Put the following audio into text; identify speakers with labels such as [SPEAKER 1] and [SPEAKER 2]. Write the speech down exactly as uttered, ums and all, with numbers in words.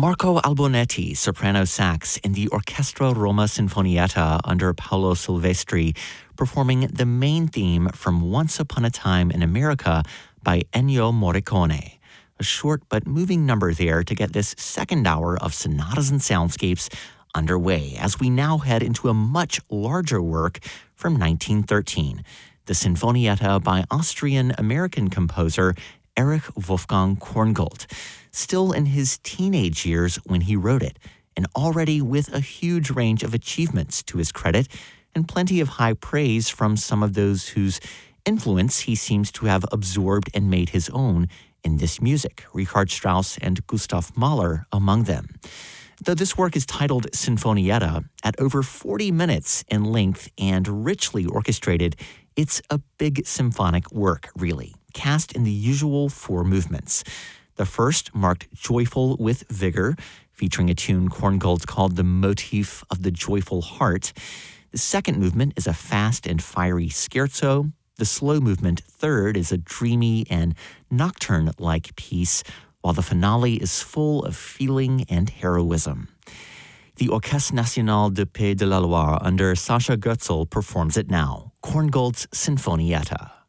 [SPEAKER 1] Marco Albonetti, soprano sax, in the Orchestra Roma Sinfonietta under Paolo Silvestri, performing the main theme from Once Upon a Time in America by Ennio Morricone. A short but moving number there to get this second hour of sonatas and soundscapes underway as we now head into a much larger work from nineteen thirteen, the Sinfonietta by Austrian-American composer Erich Wolfgang Korngold, still in his teenage years when he wrote it, and already with a huge range of achievements to his credit and plenty of high praise from some of those whose influence he seems to have absorbed and made his own in this music, Richard Strauss and Gustav Mahler among them. Though this work is titled Sinfonietta, at over forty minutes in length and richly orchestrated, it's a big symphonic work, really, cast in the usual four movements. The first, marked Joyful with Vigor, featuring a tune Korngold called the Motif of the Joyful Heart. The second movement is a fast and fiery scherzo. The slow movement third is a dreamy and nocturne-like piece, while the finale is full of feeling and heroism. The Orchestre National de Pays de la Loire under Sascha Goetzel performs it now, Korngold's Sinfonietta.